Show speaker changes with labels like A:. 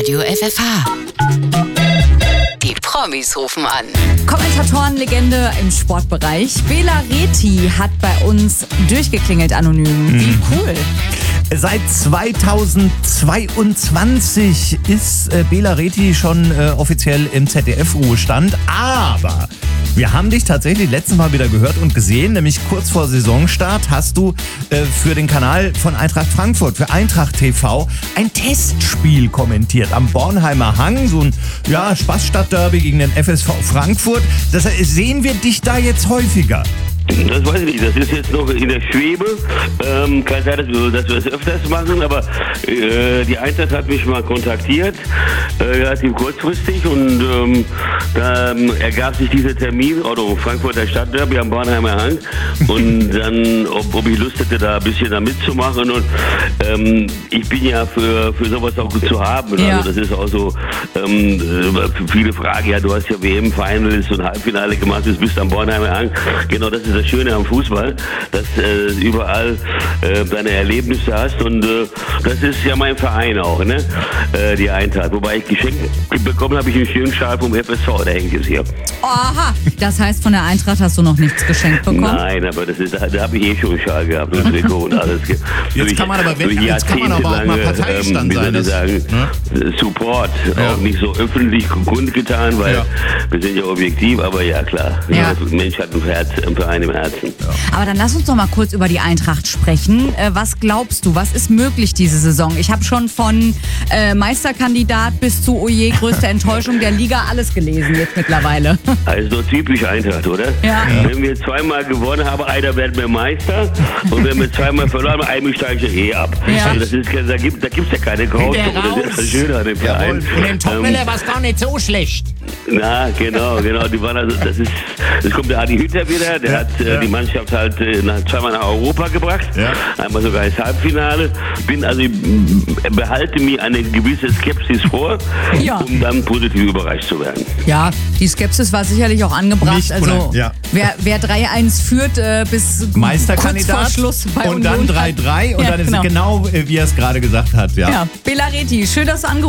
A: Radio FFH. Die Promis rufen an.
B: Kommentatorenlegende im Sportbereich. Bela Reti hat bei uns durchgeklingelt anonym. Wie cool.
C: Seit 2022 ist Bela Reti schon offiziell im ZDF-Ruhestand, aber wir haben dich tatsächlich letztes Mal wieder gehört und gesehen, nämlich kurz vor Saisonstart hast du für den Kanal von Eintracht Frankfurt, für Eintracht TV, ein Testspiel kommentiert am Bornheimer Hang, so ein Spaßstadtderby gegen den FSV Frankfurt. Das sehen wir dich da jetzt häufiger?
D: Das weiß ich nicht, das ist jetzt noch in der Schwebe. Kann sein, dass wir das öfters machen, aber die Eintracht hat mich mal kontaktiert, relativ kurzfristig, und da ergab sich dieser Termin, oder Frankfurter Stadtderby am Bornheimer Hang, und dann, ob ich Lust hätte, da ein bisschen da mitzumachen, und ich bin ja für sowas auch gut zu haben.
B: Ja.
D: Also das ist auch so, viele Fragen, ja, du hast ja WM-Finals und Halbfinale gemacht, du bist am Bornheimer Hang. Genau, das ist das Schöne am Fußball, dass überall deine Erlebnisse hast, und das ist ja mein Verein auch, ne? Die Eintracht. Wobei ich geschenkt bekommen habe, ich einen schönen Schal vom FSV, der hängt jetzt hier.
B: Aha, das heißt, von der Eintracht hast du noch nichts geschenkt bekommen?
D: Nein, aber da habe ich schon einen Schal gehabt, und Trikot und alles.
C: Jetzt kann man aber auch mal Parteistand sein.
D: Support, auch nicht so öffentlich kundgetan, weil wir sind ja objektiv, aber ja klar,
B: ja.
D: Der Mensch hat ein Verein im Herzen. Ja.
B: Aber dann lass uns doch mal kurz über die Eintracht sprechen. Was glaubst du, was ist möglich diese Saison? Ich habe schon von Meisterkandidat bis zu oje, größte Enttäuschung der Liga alles gelesen jetzt mittlerweile.
D: Also typisch Eintracht, oder?
B: Ja.
D: Wenn wir zweimal gewonnen haben, einer werden wir Meister, und wenn wir zweimal verloren haben, einmal steigen wir ab.
B: Ja.
D: Also das ist, da gibt's ja keine Grauzone, das ist das Schöne an dem Verein.
E: Und im Topmüller war es gar nicht so schlecht.
D: Na, genau. Die waren also, das kommt der Adi Hütter wieder, der hat die Mannschaft halt zweimal nach Europa gebracht, einmal sogar ins Halbfinale. Behalte mir eine gewisse Skepsis vor, um dann positiv überrascht zu werden.
B: Ja, die Skepsis war sicherlich auch angebracht.
C: Nicht,
B: also wer 3-1 führt bis
C: Meisterkandidat
B: kurz vor Schluss bei
C: und
B: Union
C: dann 3-3 und dann ist es genau, wie er es gerade gesagt hat.
B: Ja, Bela Reti, schön, dass du angerufen hast.